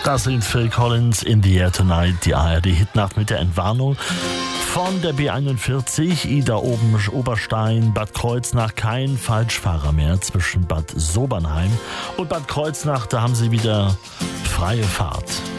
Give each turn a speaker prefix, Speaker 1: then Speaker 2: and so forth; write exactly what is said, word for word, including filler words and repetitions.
Speaker 1: Das sind Phil Collins, In the Air Tonight, die A R D-Hitnacht mit der Entwarnung von der B einundvierzig, Ida oben Oberstein, Bad Kreuznach, kein Falschfahrer mehr zwischen Bad Sobernheim und Bad Kreuznach, da haben sie wieder freie Fahrt.